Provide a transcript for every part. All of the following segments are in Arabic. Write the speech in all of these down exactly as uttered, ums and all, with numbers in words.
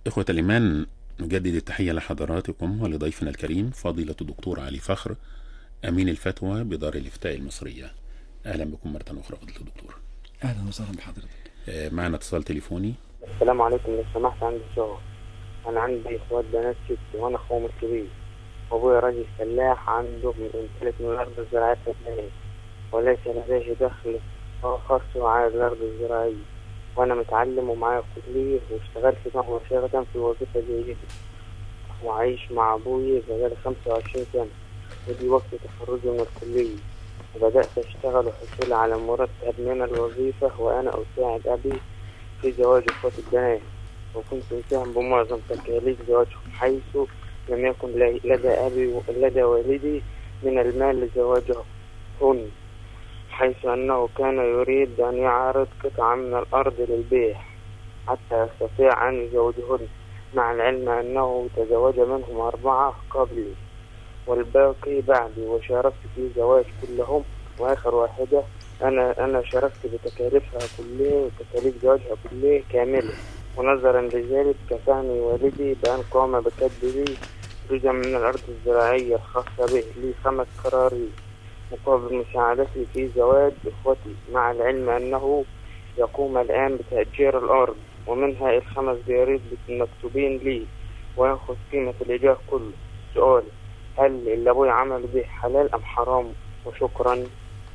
إخوة الإيمان، نجدد التحية لحضراتكم ولضيفنا الكريم فضيلة الدكتور علي فخر، أمين الفتوى بدار الإفتاء المصرية. أهلا بكم مرة أخرى فضيلة الدكتور. أهلا وسهلا بحضرتك. معنا اتصال تليفوني. السلام عليكم، لو سمحت عندي سؤال. أنا عندي إخوات بنات ست وأنا أخوهم الكبير، وأبويا راجل فلاح عنده يمتلك من الأرض الزراعية اثنين، وليس لديه دخل خاص على الأرض الزراعية، وأنا متعلم ومعايا كلية واشتغلت معه مشاغة في وظيفة جيدة، وعايش مع أبوي بقالي خمسة وعشرين سنة، ودي وقت تخرجي من الكلية، وبدأت أشتغل وحصول على مرتب من الوظيفة، وأنا أساعد أبي في زواج أخوات البنات، وكنت مساهم بمعظم تكاليف زواجهم، حيث لم يكن لدى أبي لدى والدي من المال لزواجهن، حيث أنه كان يريد أن يعرض قطعة من الأرض للبيع حتى يستطيع أن يزوجهن، مع العلم أنه تزوج منهم أربعة قبلي والباقي بعدي، وشاركت في زواج كلهم، وآخر واحدة أنا أنا شاركت بتكاليفها كلها وتكاليف زواجها كلها كاملة، ونظرا لذلك كفاني والدي بأن قام بكتب لي جزء من الأرض الزراعية الخاصة به لي خمس قراري مقابل مساعدتي في زواج إخوتي، مع العلم أنه يقوم الآن بتأجير الأرض، ومنها الخمس ديارات مكتوبين لي ويأخذ قيمة الإيجار كله. سؤالي: هل اللي أبوي عمل به حلال أم حرام؟ وشكرا.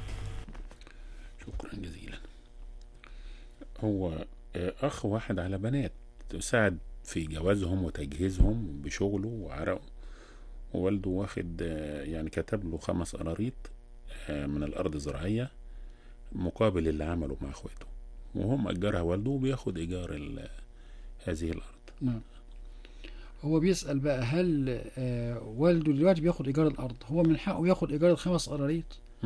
شكرا جزيلا. هو أخ واحد على بنات، تساعد في جوازهم وتجهيزهم بشغله وعرقه، ووالده واخد يعني كتب له خمس قراريط من الأرض الزراعية مقابل اللي عمله مع اخواته، وهم أجرها والده وبياخد إيجار هذه الأرض. نعم. هو بيسأل بقى هل آه والده دلوقتي بياخد إيجار الأرض، هو من حقه ياخد إيجار الخمس قراريط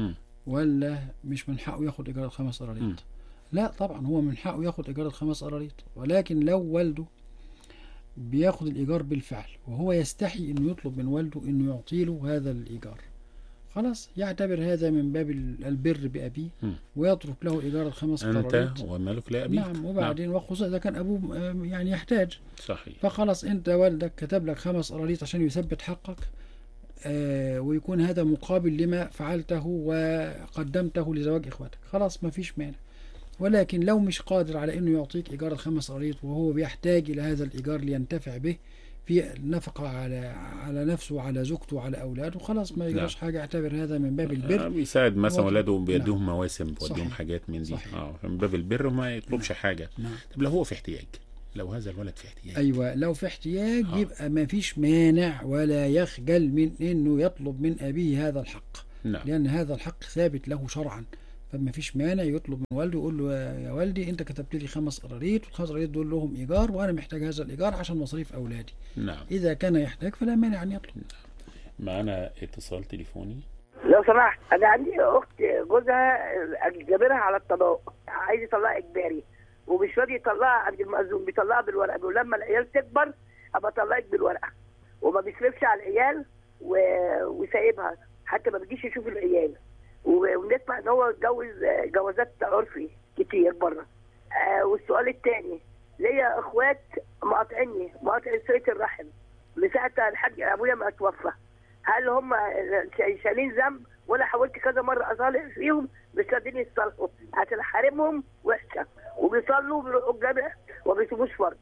ولا مش من حقه ياخد إيجار الخمس قراريط؟ لا طبعا هو من حقه ياخد إيجار الخمس قراريط، ولكن لو والده بياخد الإيجار بالفعل وهو يستحي إنه يطلب من والده إنه يعطيله هذا الإيجار، خلاص يعتبر هذا من باب البر بأبيه ويترك له إيجار الخمس قراريط. أنت ومالك لأبيك. نعم. وبعدين نعم. وخصوصا إذا كان أبوه يعني يحتاج. صحيح. فخلاص أنت والدك كتب لك خمس قراريط عشان يثبت حقك، آه ويكون هذا مقابل لما فعلته وقدمته لزواج إخواتك، خلاص ما فيش مانع. ولكن لو مش قادر على إنه يعطيك إيجار الخمس قراريط وهو بيحتاج إلى هذا الإيجار لينتفع به في النفقة على على نفسه وعلى زوجته وعلى أولاده، خلاص ما يجراش حاجة، اعتبر هذا من باب البر. بيساعد مثلا ولاده بيدوهم نعم. مواسم بيدوهم حاجات من دي، اه من باب البر وما يطلبش نعم. حاجة. نعم. طب لو هو في احتياج، لو هذا الولد في احتياج، أيوة لو في احتياج آه. يبقى ما فيش مانع ولا يخجل من إنه يطلب من أبيه هذا الحق. نعم. لأن هذا الحق ثابت له شرعا، فما فيش مانع يطلب من والده يقول له يا والدي انت كتبت لي خمس قراريط والخمس قراريط دول لهم ايجار وانا محتاج هذا الايجار عشان مصاريف اولادي. نعم. اذا كان يحتاج فلا مانع ان يطلب. نعم. معنا اتصال تليفوني. لو سمحت، انا عندي اخت جوزها جابرها على الطلاق، عايز يطلقها اجباري ومش راضي يطلقها عند المأذون، بيطلقها بالورقه، بيقول لما العيال تكبر ابقى اطلقك بالورقه، وما بيصرفش على العيال و... وسايبها حتى ما بيجيش يشوف العيال، ونسمع ان هو اتجوز جوازات عرفي كتير بره. آه والسؤال الثاني، ليا اخوات مقاطعني مقاطع صله الرحم من ساعه الحاج ابويا ما اتوفى، هل هم شايلين ذنب؟ وانا حاولت كذا مره اصالح فيهم مش راضيين يتصالحوا عشان حارمهم وحشه، وبيصلوا وبيروحوا الجامع وما بيسيبوش فرض.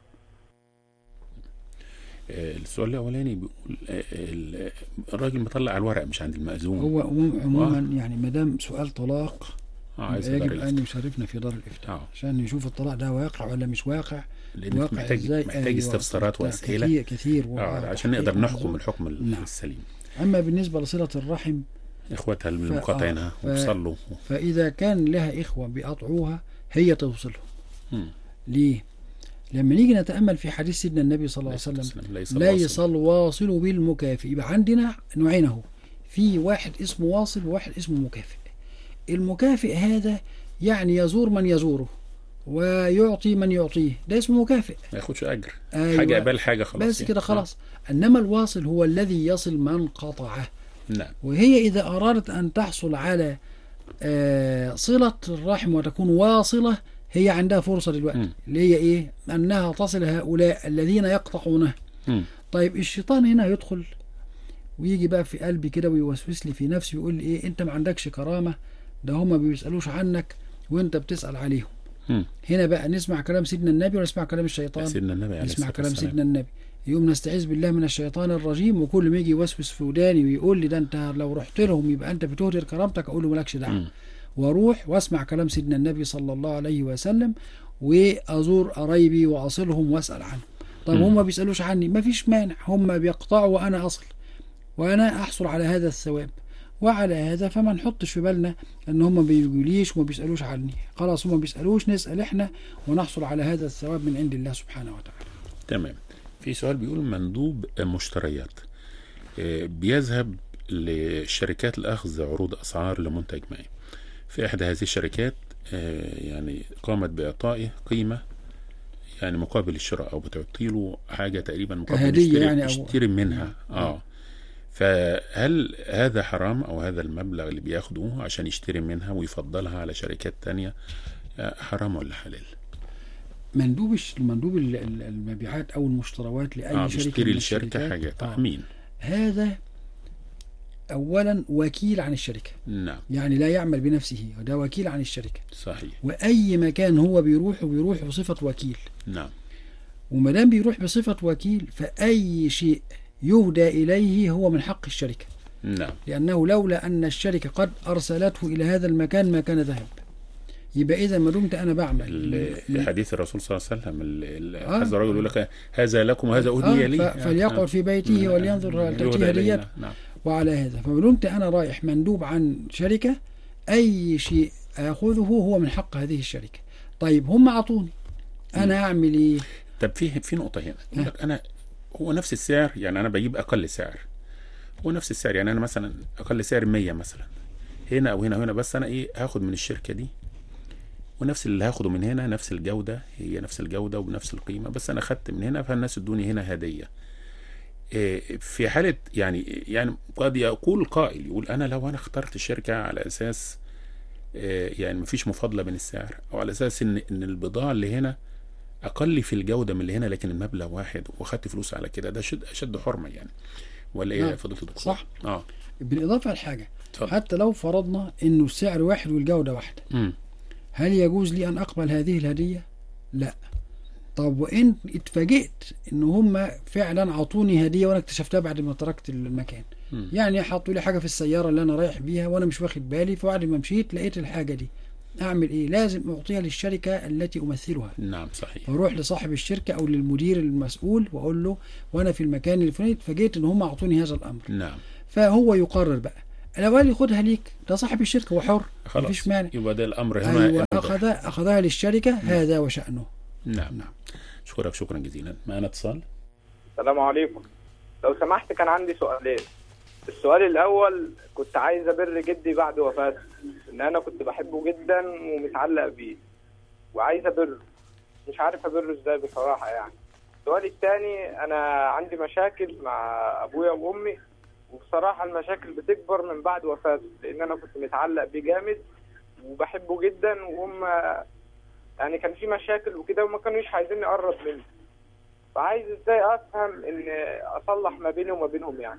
السؤال الاولاني بيقول الراجل مطلع على الورق مش عند المأذون. هو عموما آه. يعني ما دام سؤال طلاق آه يجب ان يشرفنا في دار الافتاء آه. عشان نشوف الطلاق ده واقع ولا مش واقع، واقع محتاج ازاي، محتاج أيوة استفسارات واسئله كثير كثير آه عشان نقدر نحكم الحكم نعم. السليم. اما بالنسبه لصله الرحم اخواتها المقاطعينها آه. وبصلوا، فاذا كان لها اخوه بيقطعوها هي توصلهم. ليه؟ لما نيجي نتأمل في حديث سيدنا النبي صلى الله عليه وسلم لا يصل واصل بالمكافئ، يبقى عندنا نوعين اهو، في واحد اسمه واصل وواحد اسمه مكافئ. المكافئ هذا يعني يزور من يزوره ويعطي من يعطيه، ده اسمه مكافئ، ما ياخدش اجر. أيوة. حاجه قبل حاجه خلاص بس كده خلاص. آه. انما الواصل هو الذي يصل من قطعه. نعم. وهي اذا ارادت ان تحصل على آه صلة الرحم وتكون واصلة، هي عندها فرصة دلوقتي م. اللي هي إيه؟ أنها تصل هؤلاء الذين يقطعونه. م. طيب الشيطان هنا يدخل ويجي بقى في قلبي كده ويوسوس لي في نفسي ويقول لي إيه، أنت ما عندكش كرامة، ده هما ما بيسألوش عنك وأنت بتسأل عليهم. م. هنا بقى نسمع كلام سيدنا النبي ولا نسمع كلام الشيطان؟ سيدنا النبي عليه نسمع الصلاة كلام والسلام. سيدنا النبي. يوم نستعيذ بالله من الشيطان الرجيم، وكل ما يجي يوسوس في وداني ويقول لي ده انت لو رحت لهم يبقى انت بتهدر كرامتك، اقول له مالكش دعوه، م. واروح واسمع كلام سيدنا النبي صلى الله عليه وسلم، وازور قرايبي واصلهم واسال عنهم. طب م. هم ما بيسالوش عني، ما فيش مانع، هم بيقطعوا وانا اصل وانا احصل على هذا الثواب. وعلى هذا فما نحطش في بالنا ان هم ما بيجوليش وما بيسالوش عني، خلاص هم ما بيسالوش، نسال احنا ونحصل على هذا الثواب من عند الله سبحانه وتعالى. تمام. في سؤال بيقول مندوب مشتريات بيذهب لشركات الأخذ عروض أسعار لمنتج ما، في إحدى هذه الشركات يعني قامت بإعطائه قيمة يعني مقابل الشراء، أو بتعطي له حاجة تقريبا مقابل يشتري, يعني يشتري منها. آه فهل هذا حرام، أو هذا المبلغ اللي بياخدوه عشان يشتري منها ويفضلها على شركات تانية حرام ولا حلال؟ مندوب المندوب المبيعات او المشتريات لاي آه شركه بيشتري الشركه حاجه تأمين، هذا اولا وكيل عن الشركه. نعم. يعني لا يعمل بنفسه، ده وكيل عن الشركه. صحيح. واي مكان هو بيروح بيروح بصفه وكيل. نعم. وما دام بيروح بصفه وكيل فاي شيء يهدى اليه هو من حق الشركه. نعم. لانه لولا ان الشركه قد ارسلته الى هذا المكان ما كان ذهب. يبقى اذا ما دمت انا بعمل في حديث الرسول صلى الله عليه وسلم هذا الرجل يقول لك هذا لكم وهذا اهدي آه لي، فليقعد آه في بيته ولينظر هل تاتيه هديته. نعم. وعلى هذا فما دمت انا رايح مندوب عن شركه، اي شيء اخذه هو من حق هذه الشركه. طيب هم اعطوني، انا اعمل ايه؟ طب في في نقطه هنا يقول لك انا هو نفس السعر، يعني انا بجيب اقل سعر، هو نفس السعر، يعني انا مثلا اقل سعر مية مثلا هنا او هنا وهنا، بس انا ايه هاخد من الشركه دي ونفس اللي هاخده من هنا، نفس الجودة، هي نفس الجودة وبنفس القيمة، بس أنا خدت من هنا فالناس ادوني هنا هدية. في حالة يعني يعني قد يقول قائل يقول أنا لو أنا اخترت الشركة على أساس يعني مفيش مفاضلة بين السعر، أو على أساس إن إن البضاعة اللي هنا أقل في الجودة من اللي هنا لكن المبلغ واحد وخدت فلوس على كده، ده شد أشد حرمة يعني، ولا إيه يا فضيلة الدكتور؟ صح. آه بالإضافة لحاجة، طبعا. حتى لو فرضنا إنه السعر واحد والجودة واحدة، م. هل يجوز لي أن أقبل هذه الهدية؟ لا. طب وإن اتفاجئت إن هم فعلا عطوني هدية وأنا اكتشفتها بعد ما تركت المكان، م. يعني حطوا لي حاجة في السيارة اللي أنا رايح بيها وأنا مش واخد بالي، فبعد ما مشيت لقيت الحاجة دي، أعمل إيه؟ لازم أعطيها للشركة التي أمثلها. نعم صحيح. فأروح لصاحب الشركة أو للمدير المسؤول وأقول له وأنا في المكان الفلاني اتفاجئت إن هم أعطوني هذا الأمر. نعم. فهو يقرر بقى، لو قال لي خدها ليك، ده صاحب الشركة وحر، مفيش مانع، يبقى ده الأمر هنا. أيوة أخذ أخذها للشركة. نعم. هذا وشأنه. نعم نعم. أشكرك شكرا جزيلا. معنا اتصال. السلام عليكم. لو سمحت كان عندي سؤالين. السؤال الأول، كنت عايز أبر جدي بعد وفاته، إن أنا كنت بحبه جدا ومتعلق بيه وعايز أبره، مش عارف أبره إزاي بصراحة يعني. السؤال الثاني، أنا عندي مشاكل مع أبويا وأمي، وبصراحة المشاكل بتكبر من بعد وفاته، لأن أنا كنت متعلق بيه جامد وبحبه جدا، وهم يعني كان في مشاكل وكده وما كانوش عايزين أقرب منه، فعايز إزاي أفهم إن أصلح ما بيني وما بينهم يعني.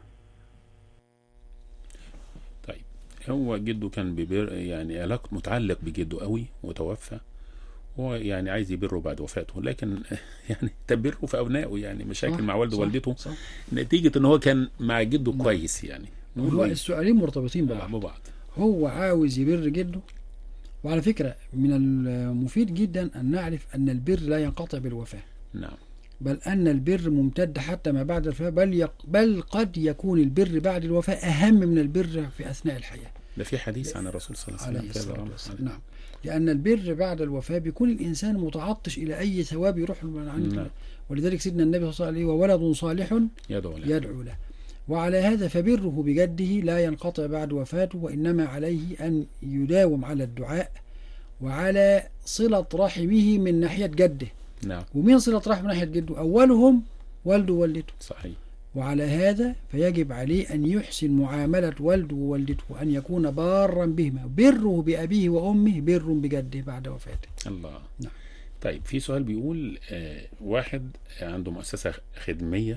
طيب، هو جده كان بيبر يعني علاقة متعلق بجده قوي وتوفى، هو يعني عايز يبره بعد وفاته، لكن يعني تبره في أبنائه، يعني مشاكل مع والده ووالدته نتيجة ان هو كان مع جده م. كويس يعني. هو السؤالين مرتبطين ببعض. ببعض. هو عاوز يبر جده، وعلى فكرة من المفيد جدا أن نعرف أن البر لا ينقطع بالوفاة. نعم. بل أن البر ممتد حتى ما بعد الوفاة، بل, يق... بل قد يكون البر بعد الوفاة أهم من البر في أثناء الحياة. ده في حديث عن الرسول صلى الله عليه وسلم. نعم. لأن البر بعد الوفاة بيكون الإنسان متعطش إلى أي ثواب يروح من عنده. نعم. ولذلك سيدنا النبي صلى الله عليه وسلم وولد صالح يدعو له. يدعو له. وعلى هذا فبره بجده لا ينقطع بعد وفاته، وإنما عليه أن يداوم على الدعاء وعلى صلة رحمه من ناحية جده. نعم. ومين صلة رحم من ناحية جده؟ أولهم والده ووالدته. صحيح. وعلى هذا فيجب عليه أن يحسن معاملة والده ووالدته وأن يكون بارا بهما، بره بأبيه وأمه بر بجده بعد وفاته. الله. نعم. طيب في سؤال بيقول آه واحد عنده مؤسسة خدمية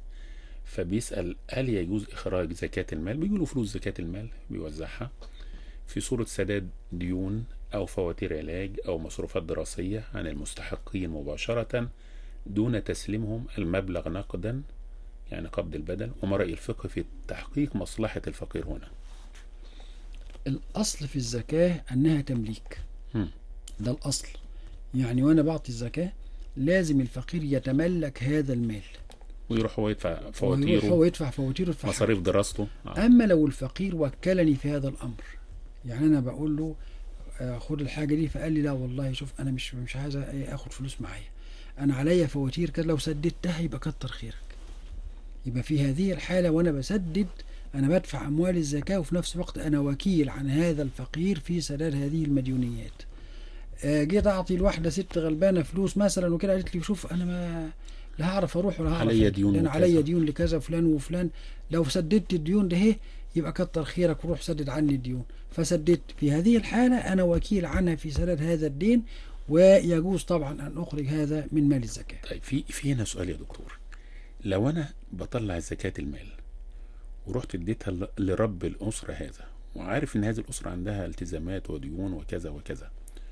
فبيسأل هل يجوز إخراج زكاة المال؟ بيقولوا فلوس زكاة المال بيوزعها في صورة سداد ديون أو فواتير علاج أو مصروفات دراسية عن المستحقين مباشرة دون تسليمهم المبلغ نقدا، يعني قبض البدل. وما رأي الفقه في تحقيق مصلحة الفقير هنا؟ الأصل في الزكاة أنها تمليك. هم. ده الأصل. يعني وأنا بعطي الزكاة لازم الفقير يتملك هذا المال ويروح هو يدفع ويروح فواتيره هو يدفع فواتيره يدفع مصاريف دراسته. آه. أما لو الفقير وكلني في هذا الأمر، يعني أنا بقول له آه، خد الحاجة دي، فقال لي لا والله شوف أنا مش مش عايز أخد فلوس معايا، أنا عليا فواتير كده، لو سددتها يبقى كتر خيرك. يبقى في هذه الحالة وأنا بسدد أنا بدفع أموال الزكاة وفي نفس الوقت أنا وكيل عن هذا الفقير في سداد هذه المديونيات. آه، جيت أعطي الواحدة ست غلبانة فلوس مثلا وكده، قالت لي شوف أنا ما لا هعرف أروح ولا هعرف عليا ديون لأن وكذا. عليا ديون لكذا فلان وفلان، لو سددت الديون ده هي يبقى كتر خيرك وروح سدد عني الديون. فسددت، في هذه الحالة أنا وكيل عنها في سداد هذا الدين، ويجوز طبعا أن أخرج هذا من مال الزكاة. طيب في في هنا سؤال يا دكتور، لو أنا بطلع زكاة المال ورحت اديتها ل- لرب الأسرة هذا وعارف إن هذه الأسرة عندها التزامات وديون وكذا وكذا،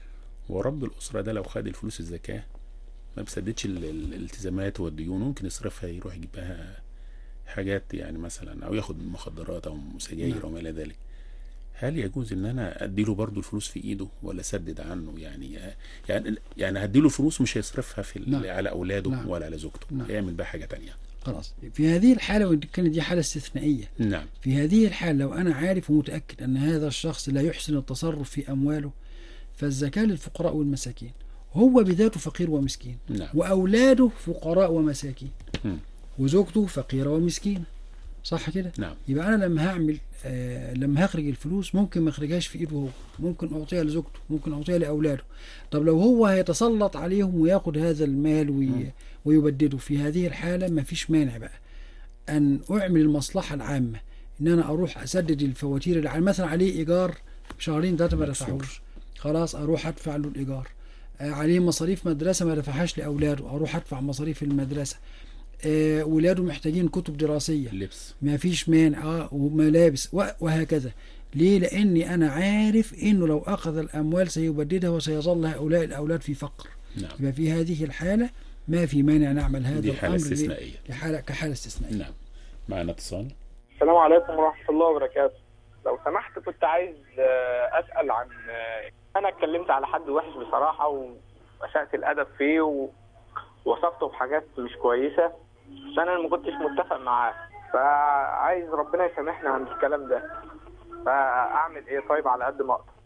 ورب الأسرة ده لو خد الفلوس الزكاة ما بسددش ال- ال- الالتزامات والديون، ممكن يصرفها يروح يجيب بها حاجات يعني مثلا، أو ياخد مخدرات أو سجاير نعم. أو ما إلى ذلك، هل يجوز ان انا اديله برضو الفلوس في ايده ولا اسدد عنه؟ يعني يعني يعني هديله الفلوس مش هيصرفها في ال- نعم. على اولاده نعم. ولا على زوجته، نعم. هيعمل بقى حاجه تانية. خلاص، في هذه الحالة وإن كانت دي حالة استثنائية، نعم. في هذه الحالة لو أنا عارف ومتأكد أن هذا الشخص لا يحسن التصرف في أمواله، فالزكاة للفقراء والمساكين، هو بذاته فقير ومسكين، نعم. وأولاده فقراء ومساكين، مم. وزوجته فقيرة ومسكينة، صح كده؟ نعم. يبقى أنا لما هعمل آه لما هخرج الفلوس ممكن ما اخرجهاش في إيده هو، ممكن أعطيها لزوجته، ممكن أعطيها لأولاده. طب لو هو هيتسلط عليهم وياخد هذا المال وي مم. ويبدده، في هذه الحالة ما فيش مانع بقى أن أعمل المصلحة العامة، إن أنا أروح أسدد الفواتير اللي على- مثلا عليه إيجار شهرين ثلاثة ما مكسور. دفعوش، خلاص أروح أدفع له الإيجار. آه، عليه مصاريف مدرسة ما دفعهاش لأولاده، أروح أدفع مصاريف المدرسة. آه، ولاده محتاجين كتب دراسية، اللبس. ما فيش مانع، اه وملابس و- وهكذا. ليه؟ لأني أنا عارف إنه لو أخذ الأموال سيبددها وسيظل هؤلاء الأولاد في فقر. نعم. يبقى في هذه الحالة ما في مانع نعمل هذا دي حالة الأمر ل- استثنائية. لحالة كحالة استثنائية. نعم. معنا اتصال. السلام عليكم ورحمة الله وبركاته. لو سمحت كنت عايز آه، أسأل عن آه، أنا اتكلمت على حد وحش بصراحة وأسأت الأدب فيه ووصفته بحاجات مش كويسة، بس أنا ما كنتش متفق معاه، فعايز ربنا يسامحني عن الكلام ده، فأعمل إيه طيب على قد ما أقدر؟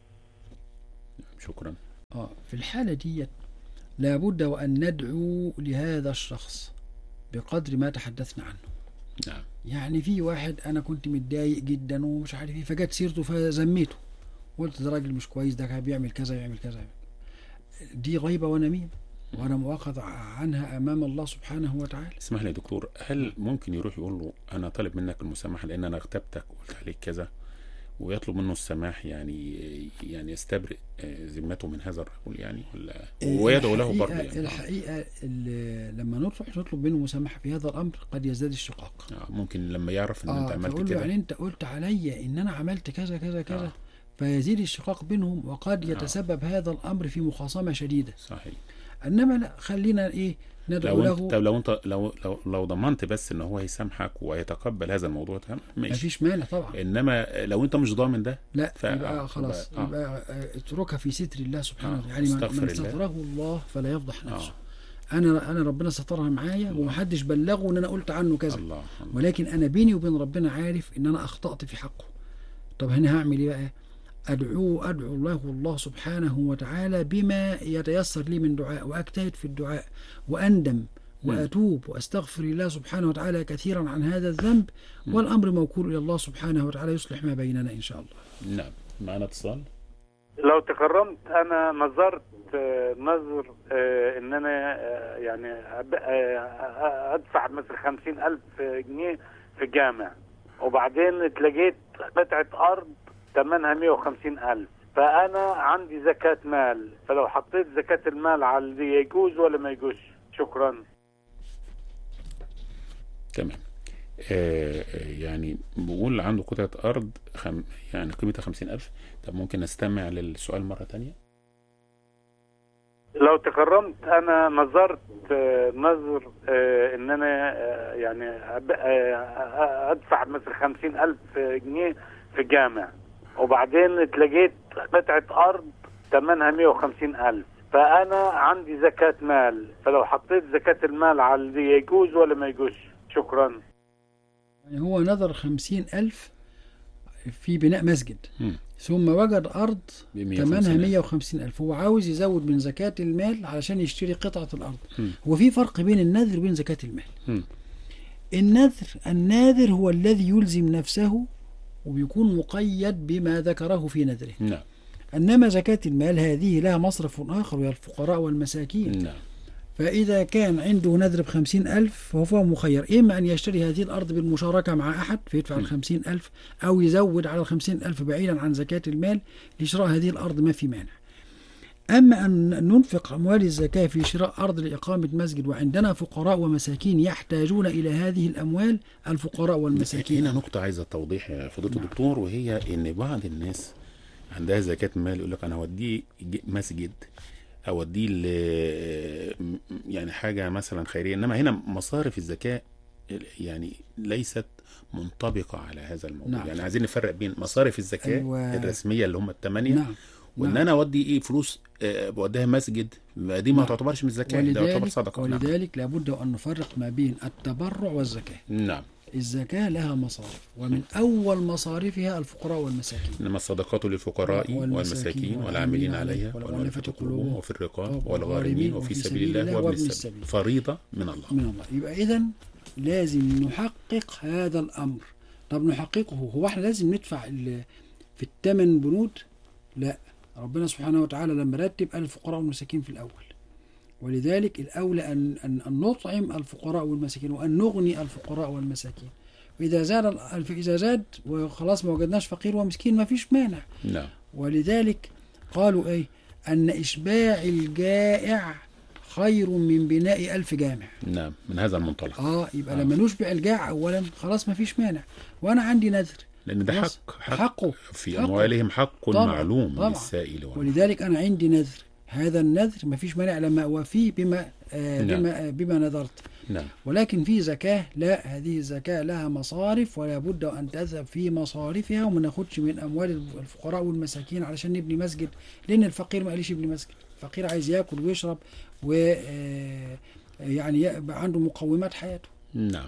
شكرا. آه في الحالة دي لابد وأن ندعو لهذا الشخص بقدر ما تحدثنا عنه. نعم. يعني في واحد أنا كنت متضايق جدا ومش عارف إيه، فجت سيرته فزميته، قلت ده راجل مش كويس، ده بيعمل كذا يعمل كذا. دي غيبة ونميمة وأنا مؤاخذ عنها أمام الله سبحانه وتعالى. اسمح لي يا دكتور، هل ممكن يروح يقول له انا طالب منك المسامحه لان انا اغتبتك وقلت عليك كذا، ويطلب منه السماح، يعني يعني يستبرئ آه، ذمته من هذا الرجل يعني، ولا ويدعو له برضه يعني؟ الحقيقة ال- لما نروح نطلب منه مسامحة في هذا الأمر قد يزداد الشقاق. آه، ممكن لما يعرف ان آه انت عملت فأقول له كده. يعني أنت قلت عليا إن أنا عملت كذا كذا كذا، آه. فيزيد الشقاق بينهم وقد آه. يتسبب هذا الأمر في مخاصمة شديدة. صحيح. انما لا، خلينا ايه ندعو لو له. انت طب لو انت لو لو لو ضمنت بس ان هو يسامحك ويتقبل هذا الموضوع تمام ماشي، مفيش مانع طبعا. انما لو انت مش ضامن ده لا ف- يبقى آه، خلاص يبقى- آه. يبقى آه، اتركها في ستر الله سبحانه آه، وتعالى. يعني من- استغفر من الله. ستره الله فلا يفضح نفسه. آه. انا انا ربنا سترها معايا ومحدش بلغه ان انا قلت عنه كذا، الله الله. ولكن انا بيني وبين ربنا عارف ان انا اخطأت في حقه. طب هنا هعمل ايه بقى؟ ادعو ادعو الله الله سبحانه وتعالى بما يتيسر لي من دعاء، واجتهد في الدعاء واندم واتوب واستغفر الله سبحانه وتعالى كثيرا عن هذا الذنب، والامر موكول الى الله سبحانه وتعالى يصلح ما بيننا ان شاء الله. نعم. معنا اتصال. لو تكرمت انا نظرت آه، نظر آه، ان انا آه، يعني أب- آه، ادفع مثل خمسين الف جنيه في جامع، وبعدين اتلقيت قطعة ارض ثمنها مية وخمسين الف، فانا عندي زكاة مال، فلو حطيت زكاة المال على اللي يجوز ولا ما يجوز؟ شكرا. تمام. آه آه، يعني بقول عنده قطعة أرض خم... يعني قيمتها خمسين ألف. طب ممكن نستمع للسؤال مرة تانية؟ لو تكرمت انا نظرت آه، نظر آه، ان انا آه، يعني أب- آه، ادفع مثل خمسين الف جنيه في جامع، وبعدين اتلقيت قطعة ارض ثمنها مية وخمسين الف، فانا عندي زكاة مال، فلو حطيت زكاة المال على اللي يجوز ولا ما يجوز؟ شكرا. يعني هو نظر خمسين ألف في بناء مسجد، مم. ثم وجد أرض ب ثمنها مية وخمسين ألف، هو عاوز يزود من زكاة المال علشان يشتري قطعة الأرض. مم. هو في فرق بين النذر وبين زكاة المال. مم. النذر الناذر هو الذي يلزم نفسه وبيكون مقيد بما ذكره في نذره. نعم. إنما زكاة المال هذه لها مصرف آخر وهي الفقراء والمساكين. نعم. فإذا كان عنده نذر بخمسين ألف فهو مخير، إما أن يشتري هذه الأرض بالمشاركة مع أحد فيدفع الخمسين ألف، أو يزود على الخمسين ألف بعيدا عن زكاة المال لشراء هذه الأرض، ما في مانع. أما أن ننفق أموال الزكاة في شراء أرض لإقامة مسجد وعندنا فقراء ومساكين يحتاجون إلى هذه الأموال، الفقراء والمساكين. هنا نقطة عايزة توضيح يا فضيلة نعم. الدكتور، وهي إن بعض الناس عندها زكاة مال يقول لك أنا هوديه ج- مسجد، أوديه ل يعني حاجة مثلا خيرية، إنما هنا مصارف الزكاة يعني ليست منطبقة على هذا الموضوع. نعم. يعني عايزين نفرق بين مصارف الزكاة أيوة. الرسمية اللي هم الثمانية، نعم. وان نعم. انا اودي ايه فلوس آه، بوديها مسجد، دي ما نعم. تعتبرش من الزكاه، دي تعتبر ولذلك, صدقه. نعم. ولذلك لابد أن نفرق ما بين التبرع والزكاة. نعم. الزكاة لها مصارف، ومن أول مصارفها الفقراء والمساكين. انما الصدقات للفقراء والمساكين والعاملين عليها والمؤلفة قلوبهم وفي الرقاب والغارمين وفي سبيل الله وابن السبيل، فريضة من الله. من الله. يبقى إذن لازم نحقق هذا الأمر. طب نحققه، هو احنا لازم ندفع ال- في الثمن بنود؟ لا، ربنا سبحانه وتعالى لما رتب قال الفقراء والمساكين في الأول، ولذلك الأولى أن, أن, أن نطعم الفقراء والمساكين وأن نغني الفقراء والمساكين. وإذا زاد ال- إذا زاد وخلاص ما وجدناش فقير ومسكين ما فيش مانع. نعم. ولذلك قالوا إيه؟ أن إشباع الجائع خير من بناء ألف جامع. نعم، من هذا المنطلق. اه يبقى آه. لما نشبع الجاع اولا خلاص ما فيش مانع، وانا عندي نذر لان ده خلاص، حق, حق حقه في حقه. اموالهم حق طبعا، معلوم طبعا. للسائل والمحروم. ولذلك انا عندي نذر، هذا النذر ما فيش مانع لما اوفيه بما آه نعم. بما, آه بما نذرت. نعم. ولكن في زكاة لا، هذه الزكاة لها مصارف ولا بد أن تذهب في مصارفها، وما ناخدش من أموال الفقراء والمساكين علشان نبني مسجد، لأن الفقير ما قاليش يبني مسجد، الفقير عايز يأكل ويشرب و آه، يعني يبقى عنده مقومات حياته. نعم.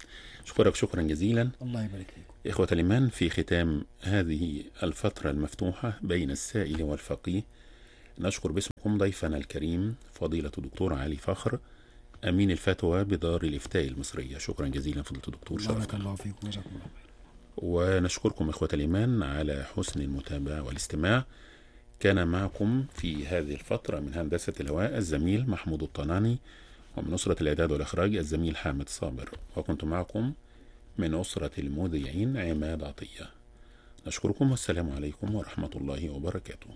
أشكرك شكرا جزيلا. الله يبارك فيكم. إخوة الإيمان، في ختام هذه الفترة المفتوحة بين السائل والفقيه، نشكر باسمكم ضيفنا الكريم فضيلة الدكتور علي فخر، أمين الفتوى بدار الإفتاء المصرية. شكرا جزيلا فضيلة الدكتور، بارك شرفتنا. الله فيكم وجزاكم الله خير. ونشكركم إخوة الإيمان على حسن المتابعة والاستماع. كان معكم في هذه الفترة من هندسة الهواء الزميل محمود الطناني، ومن أسرة الإعداد والإخراج الزميل حامد صابر، وكنت معكم من أسرة المذيعين عماد عطية. نشكركم والسلام عليكم ورحمة الله وبركاته.